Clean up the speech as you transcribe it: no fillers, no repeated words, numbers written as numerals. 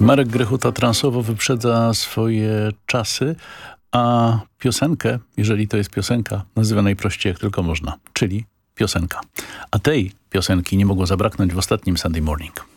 Marek Grechuta transowo wyprzedza swoje czasy, a piosenkę, jeżeli to jest piosenka, nazywa najprościej jak tylko można, czyli piosenka. A tej piosenki nie mogło zabraknąć w ostatnim Sunday Morning.